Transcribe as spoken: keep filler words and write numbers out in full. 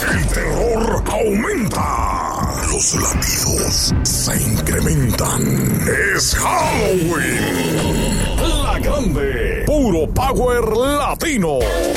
El terror aumenta. Los latidos se incrementan. Es Halloween. La Grande. Puro Power Latino.